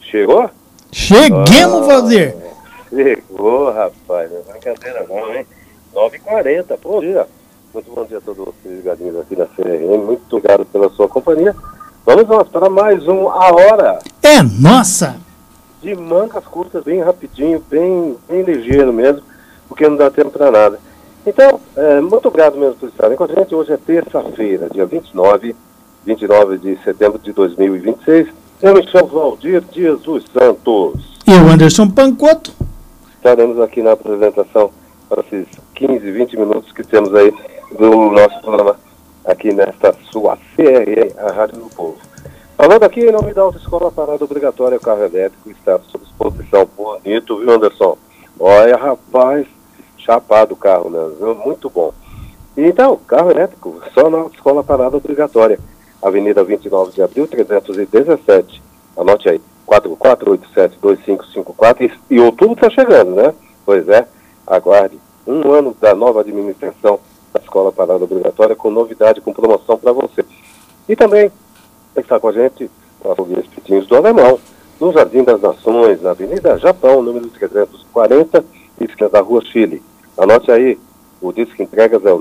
Chegou? Cheguemos, Valdir. Chegou, rapaz. Não é brincadeira não, hein? 9h40, bom dia. Muito bom dia a todos vocês ligadinhos aqui na CRM. Muito obrigado pela sua companhia. Vamos nós para mais um A Hora. É nossa! De mangas curtas, bem rapidinho, bem ligeiro mesmo, porque não dá tempo para nada. Então, muito obrigado mesmo por estarem com a gente. Hoje é terça-feira, dia 29 de setembro de 2026. Eu me chamo Valdir Dias dos Santos. E o Anderson Pancotto. Estaremos aqui na apresentação para esses 15, 20 minutos que temos aí do nosso programa aqui nesta sua CRM, a Rádio do Povo. Falando aqui em nome da Autoescola Parada Obrigatória, o carro elétrico está sob disposição. Bonito, viu, Anderson? Olha, rapaz, chapado o carro, né? Muito bom. Então, carro elétrico, só na Autoescola Parada Obrigatória. Avenida 29 de Abril, 317. Anote aí, 4487-2554. E outubro está chegando, né? Pois é, aguarde. Um ano da nova administração da Escola Parada Obrigatória com novidade, com promoção para você. E também está com a gente o Açougue Espetinhos do Alemão, no Jardim das Nações, na Avenida Japão, número 340, esquina da Rua Chile. Anote aí, o disco entregas é o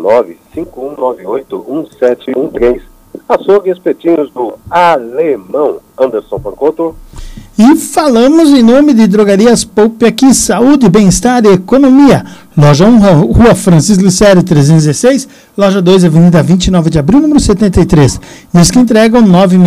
951981713. Açougue Espetinhos do Alemão. Anderson Pancotto. E falamos em nome de Drogarias Poupe aqui, saúde, bem-estar e economia. Loja 1, Rua Francisco Licério 316, Loja 2, Avenida 29 de Abril, número 73. Diz que entregam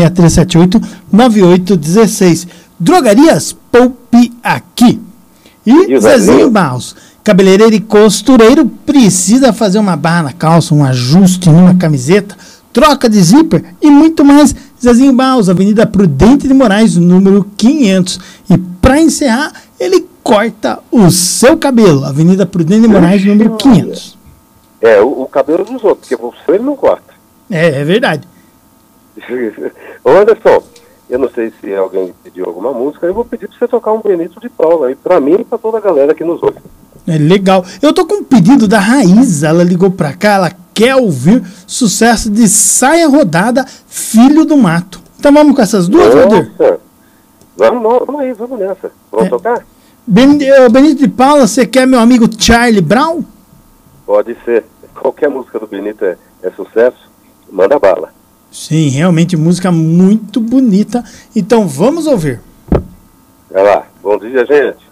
96378-9816. Drogarias Poupe aqui. E Zezinho Barros, cabeleireiro e costureiro, precisa fazer uma barra na calça, um ajuste numa camiseta, troca de zíper e muito mais. Zezinho Barros, Avenida Prudente de Moraes, número 500. E para encerrar, ele corta o seu cabelo. Avenida Prudente de Moraes, número 500. O cabelo dos outros, porque você ele não corta. É verdade. Ô Anderson, eu não sei se alguém pediu alguma música, eu vou pedir para você tocar um Benito de Paula aí, para mim e para toda a galera que nos ouve. É legal. Eu tô com um pedido da Raíza, ela ligou pra cá, ela quer ouvir sucesso de Saia Rodada, Filho do Mato. Então vamos com essas duas, Valdir? Vamos aí, vamos nessa. Vamos tocar? Benito de Paula, você quer meu amigo Charlie Brown? Pode ser. Qualquer música do Benito é sucesso, manda bala. Sim, realmente música muito bonita. Então vamos ouvir. Vai lá. Bom dia, gente.